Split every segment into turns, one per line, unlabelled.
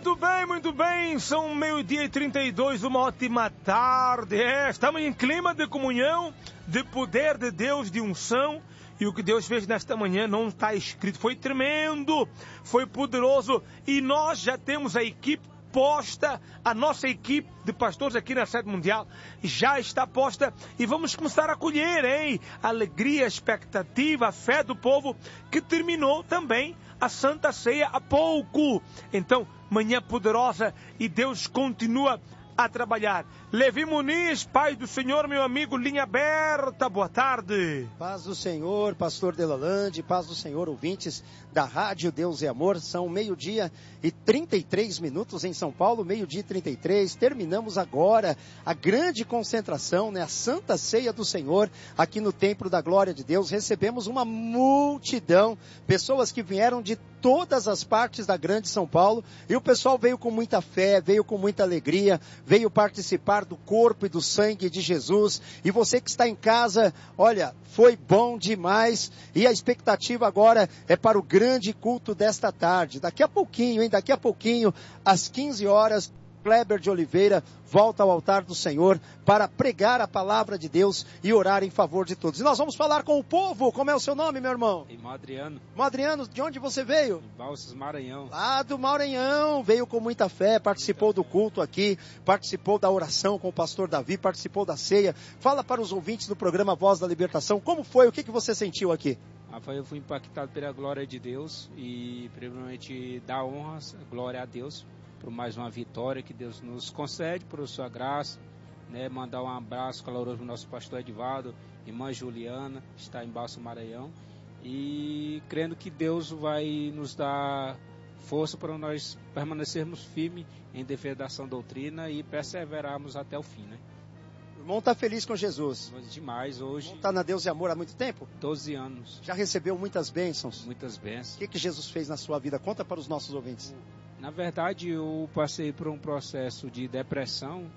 muito bem. São 12:32, uma ótima tarde. Estamos em clima de comunhão, de poder de Deus, de unção. E o que Deus fez nesta manhã não está escrito. Foi tremendo, foi poderoso. E nós já temos a equipe posta, a nossa equipe de pastores aqui na Sede Mundial já está posta e vamos começar a colher, hein? A alegria, a expectativa, a fé do povo que terminou também a Santa Ceia há pouco. Então, manhã poderosa e Deus continua a trabalhar. Levi Muniz, Pai do Senhor, meu amigo, linha aberta, boa tarde.
Paz do Senhor, pastor Delalande, paz do Senhor, ouvintes da Rádio Deus e Amor. São 12:33 em São Paulo, 12:33. Terminamos agora a grande concentração, né, a Santa Ceia do Senhor, aqui no Templo da Glória de Deus. Recebemos uma multidão, pessoas que vieram de todas as partes da grande São Paulo, e o pessoal veio com muita fé, veio com muita alegria, veio participar do corpo e do sangue de Jesus. E você que está em casa, olha, foi bom demais, e a expectativa agora é para o grande culto desta tarde. Daqui a pouquinho, às 15 horas, Kleber de Oliveira volta ao altar do Senhor para pregar a palavra de Deus e orar em favor de todos. E nós vamos falar com o povo. Como é o seu nome, meu irmão?
Irmão Adriano.
Irmão Adriano, de onde você veio?
Balsas, Maranhão.
Lá do Maranhão, veio com muita fé, participou do culto aqui, participou da oração com o pastor Davi, participou da ceia. Fala para os ouvintes do programa Voz da Libertação, como foi, o que você sentiu aqui?
Eu fui impactado pela glória de Deus e primeiramente dar honras, glória a Deus, por mais uma vitória que Deus nos concede, por sua graça, né? Mandar um abraço caloroso para o nosso pastor Edivaldo, irmã Juliana, está em Balsas, Maranhão, e crendo que Deus vai nos dar força para nós permanecermos firmes em defesa da sã doutrina e perseverarmos até o fim, né?
O irmão está feliz com Jesus?
Demais hoje.
Está na Deus e Amor há muito tempo?
12 anos.
Já recebeu muitas bênçãos?
Muitas bênçãos.
O que Jesus fez na sua vida? Conta para os nossos ouvintes.
Na verdade, eu passei por um processo de depressão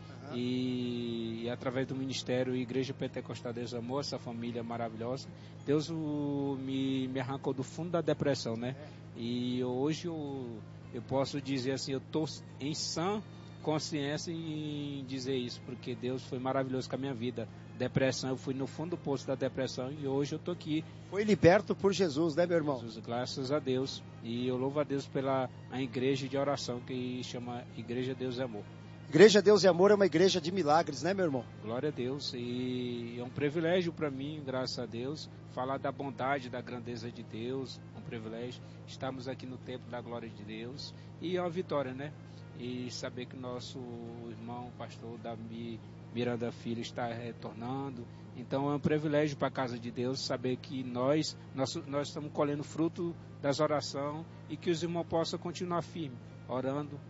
e através do Ministério Igreja Pentecostal Deus Amor, essa família maravilhosa, Deus me arrancou do fundo da depressão, né? E hoje eu posso dizer assim, eu estou em sã consciência em dizer isso, porque Deus foi maravilhoso com a minha vida. Depressão, eu fui no fundo do poço da depressão e hoje eu estou aqui.
Foi liberto por Jesus, né, meu irmão?
Jesus, graças a Deus. E eu louvo a Deus pela a igreja de oração que chama Igreja Deus e Amor.
Igreja Deus e Amor é uma igreja de milagres, né, meu irmão?
Glória a Deus. E é um privilégio para mim, graças a Deus, falar da bondade, da grandeza de Deus. É um privilégio. Estamos aqui no templo da glória de Deus. E é uma vitória, né? E saber que o nosso irmão, pastor Davi Miranda Filho, está retornando. Então é um privilégio para a casa de Deus saber que nós estamos colhendo fruto das orações e que os irmãos possam continuar firmes, orando,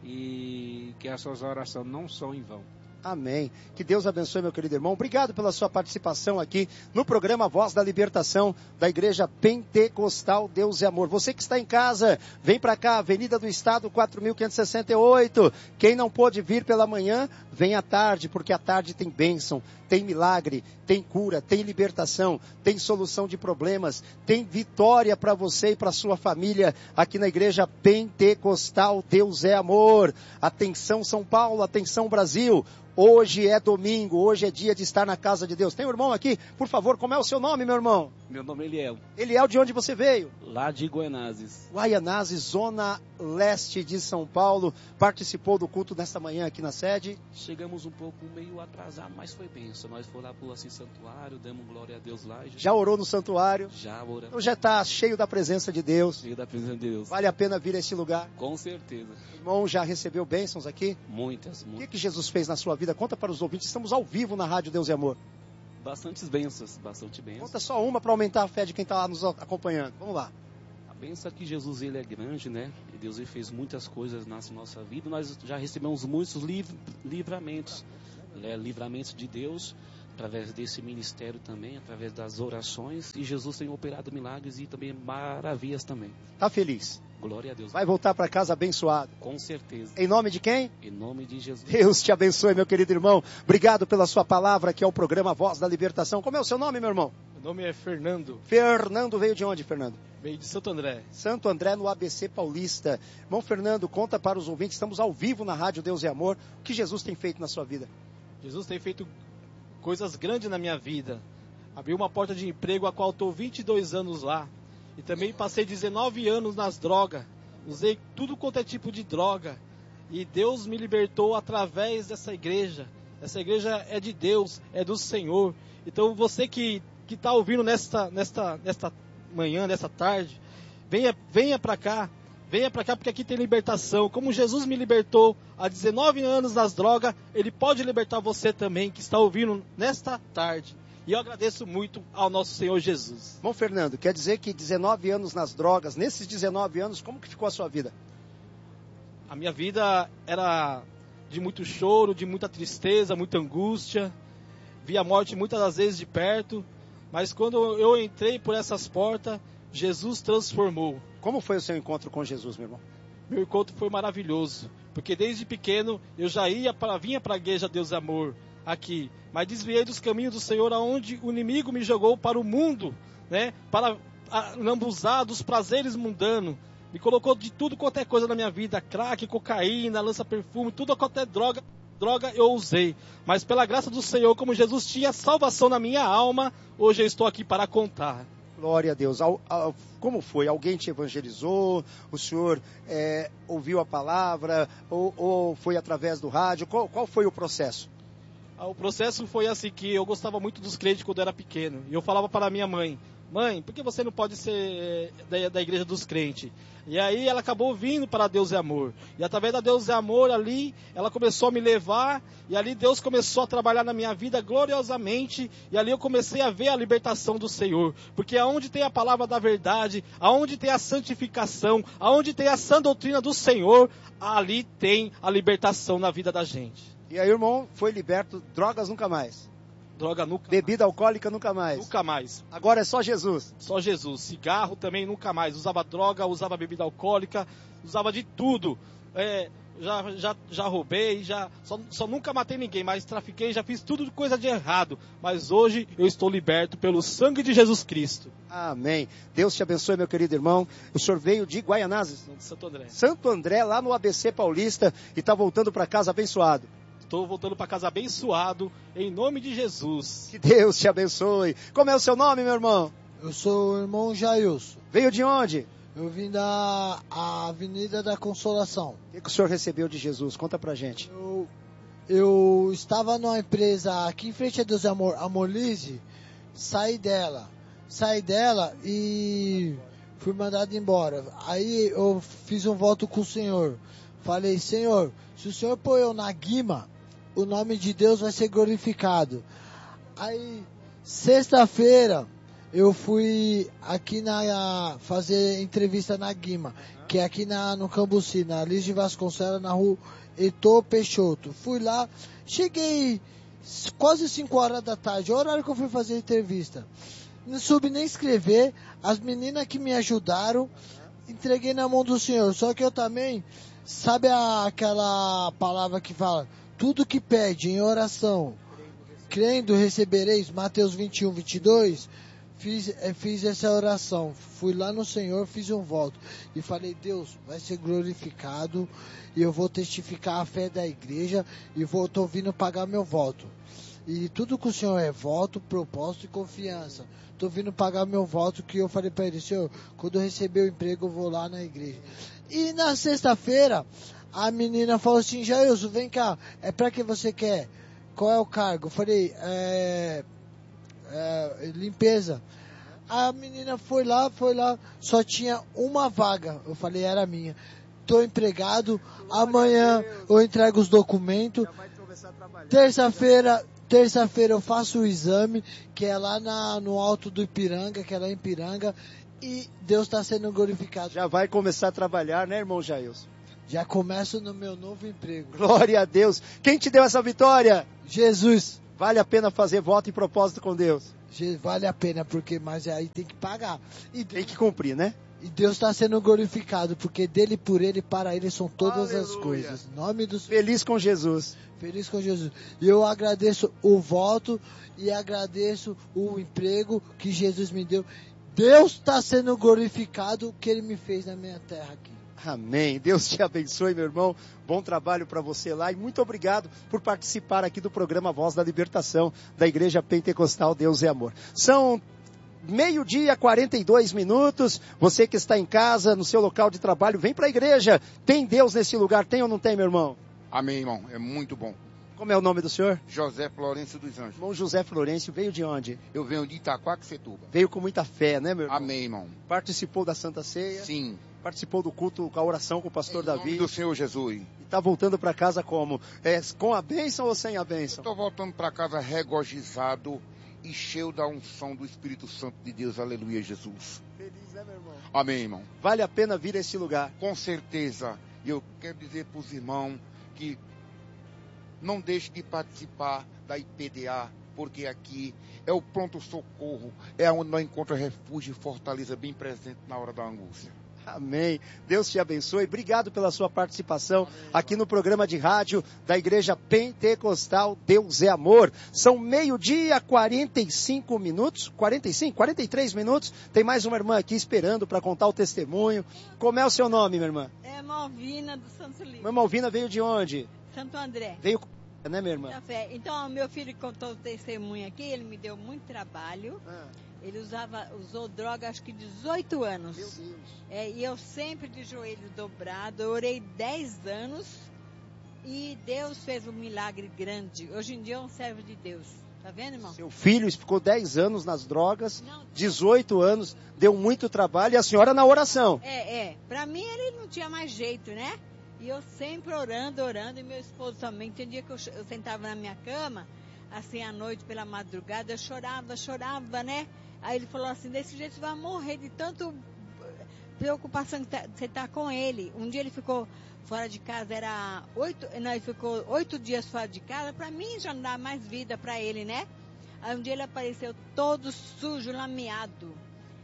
e que as suas orações não são em vão.
Amém. Que Deus abençoe, meu querido irmão. Obrigado pela sua participação aqui no programa Voz da Libertação da Igreja Pentecostal Deus e Amor. Você que está em casa, vem para cá, Avenida do Estado 4568. Quem não pôde vir pela manhã, vem à tarde, porque à tarde tem bênção, tem milagre, tem cura, tem libertação, tem solução de problemas, tem vitória para você e para sua família aqui na Igreja Pentecostal Deus é Amor. Atenção São Paulo, atenção Brasil. Hoje é domingo, hoje é dia de estar na casa de Deus. Tem um irmão aqui? Por favor, como é o seu nome, meu irmão?
Meu nome é Eliel.
Eliel, de onde você veio?
Lá de Guaianazes.
Guaianazes, zona leste de São Paulo. Participou do culto nesta manhã aqui na sede?
Chegamos um pouco meio atrasado, mas foi bênção. Nós fomos lá para o santuário, demos glória a Deus lá.
Já orou no santuário?
Já oramos.
Então já está cheio da presença de Deus.
Cheio da presença de Deus.
Vale a pena vir a este lugar?
Com certeza.
O irmão já recebeu bênçãos aqui?
Muitas.
O que Jesus fez na sua vida? Conta para os ouvintes. Estamos ao vivo na Rádio Deus e Amor.
Bastante bênçãos.
Conta só uma para aumentar a fé de quem está lá nos acompanhando. Vamos lá.
A bênção é que Jesus, ele é grande, né? E Deus, ele fez muitas coisas na nossa vida. Nós já recebemos muitos livramentos. Livramentos de Deus, através desse ministério também, através das orações. E Jesus tem operado milagres e também maravilhas também.
Está feliz?
Glória a Deus.
Vai voltar para casa abençoado.
Com certeza.
Em nome de quem?
Em nome de Jesus.
Deus te abençoe, meu querido irmão. Obrigado pela sua palavra, que é o programa Voz da Libertação. Como é o seu nome, meu irmão?
Meu nome é Fernando.
Fernando veio de onde, Fernando?
Veio de Santo André.
Santo André, no ABC Paulista. Irmão Fernando, conta para os ouvintes, estamos ao vivo na Rádio Deus e Amor, o que Jesus tem feito na sua vida?
Jesus tem feito coisas grandes na minha vida. Abriu uma porta de emprego, a qual estou 22 anos lá. E também passei 19 anos nas drogas. Usei tudo quanto é tipo de droga. E Deus me libertou através dessa igreja. Essa igreja é de Deus, é do Senhor. Então você que está ouvindo nesta manhã, nesta tarde, venha para cá. Venha para cá porque aqui tem libertação. Como Jesus me libertou há 19 anos nas drogas, Ele pode libertar você também que está ouvindo nesta tarde. E eu agradeço muito ao nosso Senhor Jesus.
Bom, Fernando, quer dizer que 19 anos nas drogas, nesses 19 anos, como que ficou a sua vida?
A minha vida era de muito choro, de muita tristeza, muita angústia. Vi a morte muitas das vezes de perto. Mas quando eu entrei por essas portas, Jesus transformou.
Como foi o seu encontro com Jesus, meu irmão?
Meu encontro foi maravilhoso. Porque desde pequeno eu já vinha para a igreja Deus e Amor aqui. Mas desviei dos caminhos do Senhor, aonde o inimigo me jogou para o mundo, né? Para lambuzar dos prazeres mundanos. Me colocou de tudo quanto é coisa na minha vida. Crack, cocaína, lança-perfume, tudo quanto é droga eu usei. Mas pela graça do Senhor, como Jesus tinha salvação na minha alma, hoje eu estou aqui para contar.
Glória a Deus. Como foi? Alguém te evangelizou? O senhor ouviu a palavra? Ou foi através do rádio? Qual foi o processo?
O processo foi assim, que eu gostava muito dos crentes quando eu era pequeno. E eu falava para a minha mãe, por que você não pode ser da igreja dos crentes? E aí ela acabou vindo para Deus e Amor. E através da Deus e Amor ali, ela começou a me levar. E ali Deus começou a trabalhar na minha vida gloriosamente. E ali eu comecei a ver a libertação do Senhor. Porque aonde tem a palavra da verdade, aonde tem a santificação, aonde tem a sã doutrina do Senhor, ali tem a libertação na vida da gente.
E aí, irmão, foi liberto, drogas nunca mais.
Droga nunca
Bebida
mais.
Alcoólica nunca mais.
Nunca mais.
Agora é só Jesus.
Só Jesus. Cigarro também nunca mais. Usava droga, usava bebida alcoólica, usava de tudo. Já roubei, só nunca matei ninguém, mas trafiquei, já fiz tudo de coisa de errado. Mas hoje eu estou liberto pelo sangue de Jesus Cristo.
Amém. Deus te abençoe, meu querido irmão. O senhor veio de Guaianazes?
De Santo André.
Santo André, lá no ABC Paulista, e está voltando para casa abençoado.
Estou voltando para casa abençoado, em nome de Jesus.
Que Deus te abençoe. Como é o seu nome, meu irmão?
Eu sou o irmão Jailson.
Veio de onde?
Eu vim da Avenida da Consolação.
O que o senhor recebeu de Jesus? Conta pra gente.
Eu estava numa empresa aqui em frente a Deus e Amor, a Molise, saí dela e fui mandado embora. Aí eu fiz um voto com o Senhor. Falei, Senhor, se o Senhor pôr eu na guima, o nome de Deus vai ser glorificado. Aí, sexta-feira, eu fui aqui fazer entrevista na Guima, que é aqui no Cambuci, na Liz de Vasconcelos, na rua Heitor Peixoto. Fui lá, cheguei quase 5 horas da tarde, o horário que eu fui fazer a entrevista. Não soube nem escrever, as meninas que me ajudaram, entreguei na mão do Senhor. Só que eu também, sabe aquela palavra que fala, tudo que pede em oração, crendo recebereis, Mateus 21, 22, fiz essa oração, fui lá no Senhor, fiz um voto e falei, Deus, vai ser glorificado e eu vou testificar a fé da igreja e tô vindo pagar meu voto. E tudo com o Senhor é voto, propósito e confiança. Tô vindo pagar meu voto, que eu falei para ele, Senhor, quando eu receber o emprego eu vou lá na igreja. E na sexta-feira, a menina falou assim, Jailson, vem cá, é pra que você quer? Qual é o cargo? Eu falei, limpeza. A menina foi lá, só tinha uma vaga. Eu falei, era minha. Tô empregado, amanhã eu entrego os documentos. Terça-feira eu faço o exame, que é lá no alto do Ipiranga, que é lá em Ipiranga, e Deus está sendo glorificado.
Já vai começar a trabalhar, né, irmão Jailson?
Já começo no meu novo emprego.
Glória a Deus. Quem te deu essa vitória?
Jesus.
Vale a pena fazer voto e propósito com Deus?
Vale a pena, mas aí tem que pagar.
Tem que cumprir, né?
E Deus está sendo glorificado, porque dele, por ele, para ele são todas as
Aleluia.
coisas. Em nome do
Feliz com Jesus.
Feliz com Jesus. E eu agradeço o voto e agradeço o emprego que Jesus me deu. Deus está sendo glorificado o que ele me fez na minha terra aqui.
Amém. Deus te abençoe, meu irmão. Bom trabalho para você lá e muito obrigado por participar aqui do programa Voz da Libertação da Igreja Pentecostal Deus é Amor. São 12h 42 minutos. Você que está em casa, no seu local de trabalho, vem para a igreja. Tem Deus nesse lugar, tem ou não tem, meu irmão?
Amém, irmão. É muito bom.
Como é o nome do senhor?
José Florencio dos Anjos.
Irmão José Florencio, veio de onde?
Eu venho de Itaquaquecetuba.
Veio com muita fé, né, meu irmão?
Amém, irmão.
Participou da Santa Ceia?
Sim.
Participou do culto com a oração com o pastor
Em
Davi?
nome do Senhor Jesus.
E está voltando para casa como? Com a bênção ou sem a bênção?
Estou voltando para casa regozijado e cheio da unção do Espírito Santo de Deus. Aleluia, Jesus.
Feliz, né, meu irmão?
Amém, irmão.
Vale a pena vir a esse lugar.
Com certeza. E eu quero dizer para os irmãos que não deixe de participar da IPDA, porque aqui é o pronto-socorro, é onde nós encontramos refúgio e fortaleza bem presente na hora da angústia.
Amém. Deus te abençoe. Obrigado pela sua participação aqui no programa de rádio da Igreja Pentecostal Deus é Amor. São 12h 45 minutos, 43 minutos. Tem mais uma irmã aqui esperando para contar o testemunho. Como é o seu nome, minha irmã?
É Malvina do Santo Livro.
Minha Malvina veio de onde?
Santo André.
Veio, né, minha irmã?
Café. Então, meu filho contou o testemunho aqui, ele me deu muito trabalho. Ele usou droga acho que 18 anos.
Meu Deus.
E eu sempre de joelho dobrado, eu orei 10 anos e Deus fez um milagre grande. Hoje em dia é um servo de Deus. Tá vendo, irmão?
Seu filho ficou 10 anos nas drogas, 18 anos, deu muito trabalho e a senhora na oração.
Pra mim ele não tinha mais jeito, né? E eu sempre orando, e meu esposo também. Tem dia que eu sentava na minha cama, assim, à noite, pela madrugada, eu chorava, né? Aí ele falou assim, desse jeito você vai morrer de tanto preocupação que você tá com ele. Um dia ele ficou fora de casa, ele ficou 8 dias fora de casa, pra mim já não dá mais vida pra ele, né? Aí um dia ele apareceu todo sujo, lameado.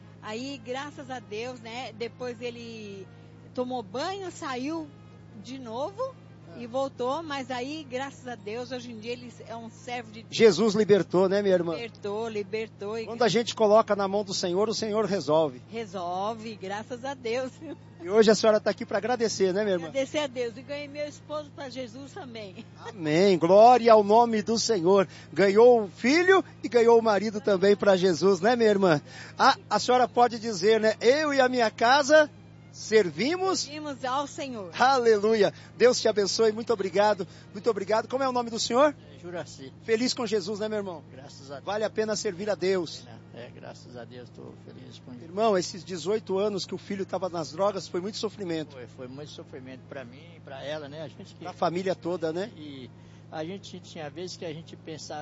Aí, graças a Deus, né? Depois ele tomou banho, saiu de novo e voltou, mas aí, graças a Deus, hoje em dia ele é um servo de Deus.
Jesus libertou, né, minha irmã?
Libertou.
Quando a gente coloca na mão do Senhor, o Senhor resolve.
Resolve, graças a Deus.
E hoje a senhora está aqui para agradecer, né, minha irmã?
Agradecer a Deus. E ganhei meu esposo para Jesus também.
Amém. Glória ao nome do Senhor. Ganhou o filho e ganhou o marido também para Jesus, né, minha irmã? A senhora pode dizer, né? Eu e a minha casa servimos
ao Senhor.
Aleluia. Deus te abençoe. Muito obrigado. Muito obrigado. Como é o nome do senhor?
Juraci.
Feliz com Jesus, né, meu irmão?
Graças a Deus.
Vale a pena servir a Deus.
Graças a Deus, estou feliz com isso.
Irmão, esses 18 anos que o filho estava nas drogas, foi muito sofrimento.
Foi muito sofrimento para mim e para ela, né?
Para a família toda, né?
E a gente tinha vezes que a gente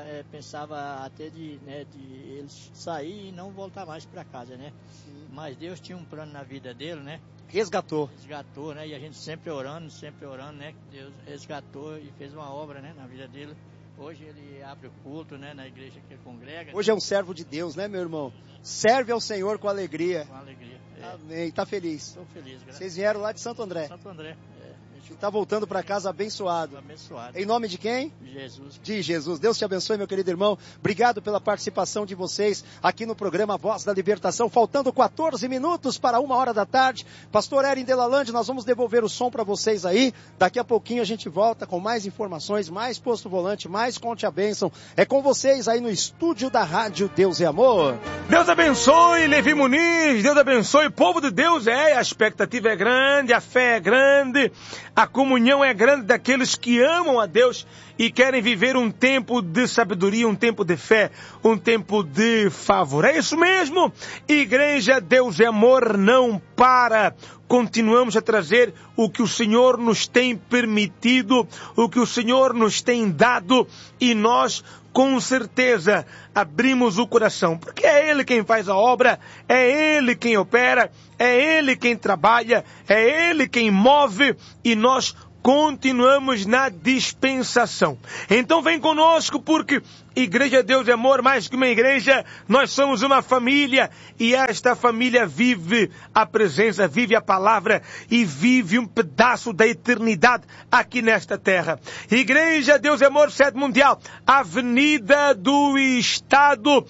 pensava até de ele sair e não voltar mais para casa, né? Sim. Mas Deus tinha um plano na vida dele, né?
Resgatou,
né? E a gente sempre orando, né? Deus resgatou e fez uma obra, né? Na vida dele. Hoje ele abre o culto, né? Na igreja que ele congrega.
Hoje é um servo de Deus, né, meu irmão? Serve ao Senhor com alegria.
Com alegria.
Amém. Tá feliz?
Estou feliz, graças.
Vocês vieram lá de Santo André?
Santo André.
Está voltando para casa abençoado. Em nome de quem?
Jesus.
De Jesus. Deus te abençoe, meu querido irmão. Obrigado pela participação de vocês aqui no programa Voz da Libertação. Faltando 14 minutos para 1h da tarde. Pastor Erin Delalande, nós vamos devolver o som para vocês aí. Daqui a pouquinho a gente volta com mais informações, mais Posto Volante, mais Conte a Bênção. É com vocês aí no estúdio da Rádio Deus é Amor.
Deus abençoe, Levi Muniz. Deus abençoe, povo de Deus. A expectativa é grande, a fé é grande. A comunhão é grande daqueles que amam a Deus e querem viver um tempo de sabedoria, um tempo de fé, um tempo de favor. É isso mesmo. Igreja Deus é Amor não para. Continuamos a trazer o que o Senhor nos tem permitido, o que o Senhor nos tem dado e nós com certeza abrimos o coração, porque é Ele quem faz a obra, é Ele quem opera, é Ele quem trabalha, é Ele quem move e nós continuamos na dispensação. Então vem conosco porque Igreja Deus é Amor, mais que uma igreja, nós somos uma família, e esta família vive a presença, vive a palavra e vive um pedaço da eternidade aqui nesta terra. Igreja Deus é Amor, sede mundial, Avenida do Estado,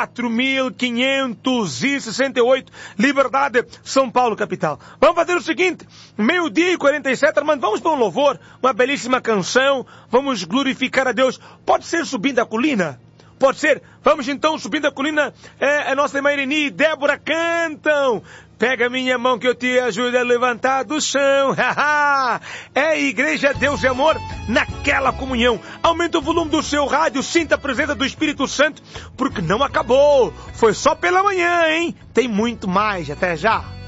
4568, Liberdade, São Paulo, capital. Vamos fazer o seguinte, 12:47, Armando, vamos para um louvor, uma belíssima canção, vamos glorificar a Deus. Pode ser subindo a colina? Pode ser? Vamos então subindo a colina, a nossa irmã Ireni e Débora cantam. Pega minha mão que eu te ajudo a levantar do chão. É Igreja Deus e Amor naquela comunhão. Aumenta o volume do seu rádio, sinta a presença do Espírito Santo, porque não acabou. Foi só pela manhã, hein? Tem muito mais. Até já.